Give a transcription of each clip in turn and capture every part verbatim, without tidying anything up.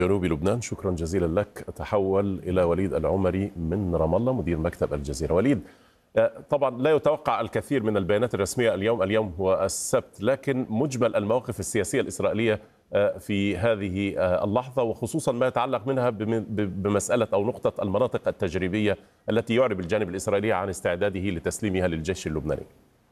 جنوب لبنان. شكرا جزيلا لك. تحول إلى وليد العمري من رام الله مدير مكتب الجزيرة. وليد، طبعا لا يتوقع الكثير من البيانات الرسمية اليوم اليوم هو السبت، لكن مجمل المواقف السياسية الإسرائيلية في هذه اللحظة، وخصوصا ما يتعلق منها بمسألة أو نقطة المناطق التجريبية التي يعرب الجانب الإسرائيلي عن استعداده لتسليمها للجيش اللبناني.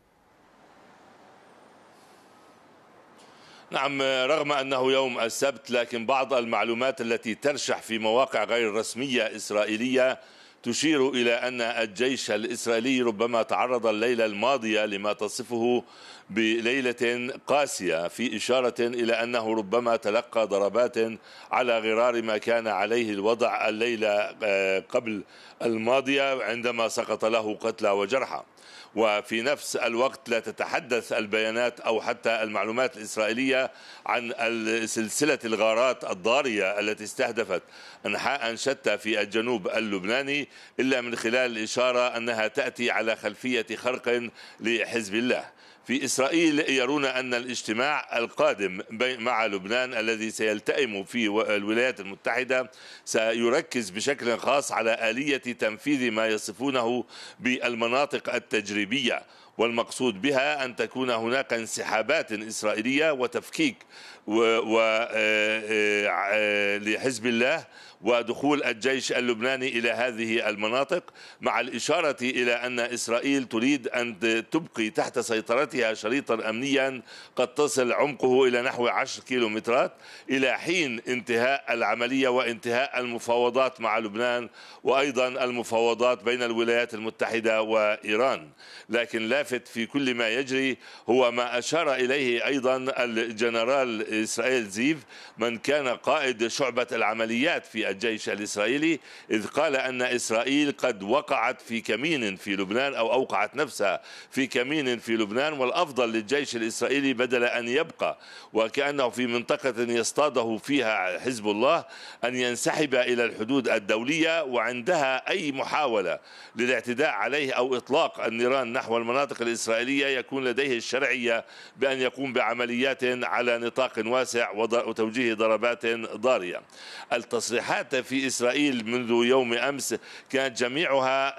نعم، رغم أنه يوم السبت لكن بعض المعلومات التي ترشح في مواقع غير رسمية إسرائيلية تشير إلى أن الجيش الإسرائيلي ربما تعرض الليلة الماضية لما تصفه بليلة قاسية، في إشارة إلى أنه ربما تلقى ضربات على غرار ما كان عليه الوضع الليلة قبل الماضية عندما سقط له قتلى وجرحى. وفي نفس الوقت لا تتحدث البيانات أو حتى المعلومات الإسرائيلية عن سلسلة الغارات الضارية التي استهدفت أنحاء شتى في الجنوب اللبناني إلا من خلال الإشارة أنها تأتي على خلفية خرق لحزب الله. في إسرائيل يرون أن الاجتماع القادم مع لبنان الذي سيلتئم في الولايات المتحدة سيركز بشكل خاص على آلية تنفيذ ما يصفونه بالمناطق التجريبية، والمقصود بها أن تكون هناك انسحابات إسرائيلية وتفكيك لحزب الله ودخول الجيش اللبناني إلى هذه المناطق، مع الإشارة إلى أن إسرائيل تريد أن تبقي تحت سيطرتها شريطا أمنيا قد تصل عمقه إلى نحو عشر كيلومترات إلى حين انتهاء العملية وانتهاء المفاوضات مع لبنان وأيضا المفاوضات بين الولايات المتحدة وإيران. لكن لافت في كل ما يجري هو ما أشار إليه أيضا الجنرال إسرائيل زيف من كان قائد شعبة العمليات في الجيش الإسرائيلي، إذ قال أن إسرائيل قد وقعت في كمين في لبنان أو أوقعت نفسها في كمين في لبنان، والأفضل للجيش الإسرائيلي بدل أن يبقى وكأنه في منطقة يصطاده فيها حزب الله أن ينسحب إلى الحدود الدولية، وعندها أي محاولة للاعتداء عليه أو إطلاق النيران نحو المناطق الإسرائيلية يكون لديه الشرعية بأن يقوم بعمليات على نطاق واسع وتوجيه ضربات ضارية. التصريحات في إسرائيل منذ يوم أمس كانت جميعها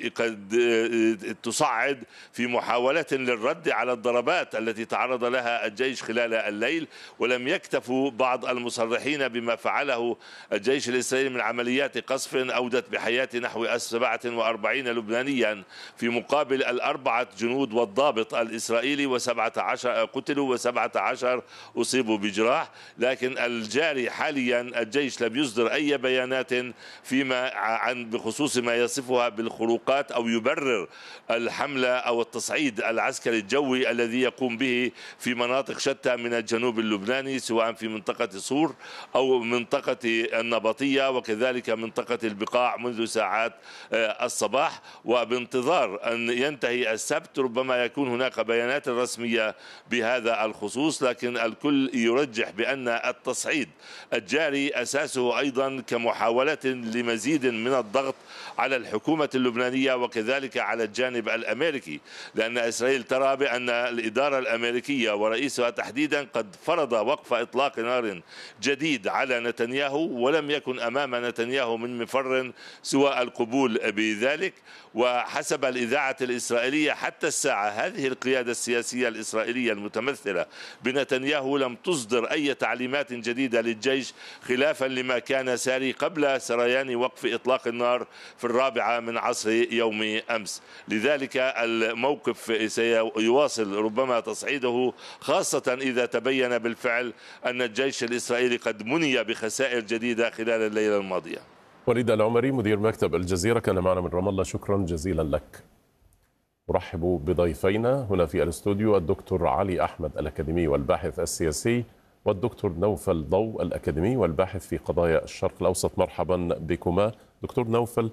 قد تصعد في محاولة للرد على الضربات التي تعرض لها الجيش خلال الليل، ولم يكتفوا بعض المصرحين بما فعله الجيش الإسرائيلي من عمليات قصف أودت بحياة نحو سبعة وأربعين لبنانيا في مقابل الأربعة جنود والضابط الإسرائيلي، وسبعة عشر قتلوا وسبعة عشر أصيبوا بجراح. لكن الجاري حاليا الجيش لم يصدر أي بيانات فيما عن بخصوص ما يصفها بالخروقات أو يبرر الحملة أو التصعيد العسكري الجوي الذي يقوم به في مناطق شتى من الجنوب اللبناني، سواء في منطقة صور أو منطقة النبطية وكذلك منطقة البقاع منذ ساعات الصباح. وبانتظار أن ينتهي السبت ربما يكون هناك بيانات رسمية بهذا الخصوص، لكن الكل يرجح بأن التصعيد الجاري أساسه أيضا كمحاولة لمزيد من الضغط على الحكومة اللبنانية وكذلك على الجانب الأمريكي، لأن إسرائيل ترى بأن الإدارة الأمريكية ورئيسها تحديدا قد فرض وقف إطلاق نار جديد على نتنياهو، ولم يكن أمام نتنياهو من مفر سوى القبول بذلك. وحسب الإذاعة الإسرائيلية حتى الساعة هذه القيادة السياسية الإسرائيلية المتمثلة بنتنياهو لم تصدر أي تعليمات جديدة للجيش خلافا لما كان ساري قبل سريان وقف إطلاق النار في الرابعة من عصر يوم أمس. لذلك الموقف سيواصل ربما تصعيده، خاصة إذا تبين بالفعل أن الجيش الإسرائيلي قد مني بخسائر جديدة خلال الليلة الماضية. وليد العمري مدير مكتب الجزيرة كان معنا من رام الله. شكرا جزيلا لك. أرحب بضيفينا هنا في الاستوديو الدكتور علي أحمد الأكاديمي والباحث السياسي، والدكتور نوفل ضو الأكاديمي والباحث في قضايا الشرق الأوسط. مرحبا بكما. دكتور نوفل،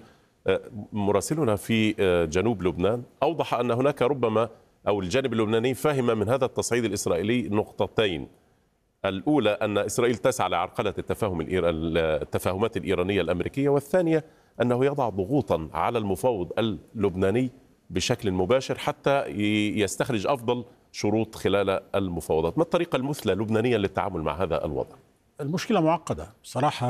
مراسلنا في جنوب لبنان أوضح أن هناك ربما أو الجانب اللبناني فهم من هذا التصعيد الإسرائيلي نقطتين: الأولى أن إسرائيل تسعى لعرقلة التفاهم التفاهمات الإيرانية الأمريكية، والثانية أنه يضع ضغوطا على المفاوض اللبناني بشكل مباشر حتى يستخرج أفضل شروط خلال المفاوضات. ما الطريقة المثلى لبنانيا للتعامل مع هذا الوضع؟ المشكلة معقدة بصراحة.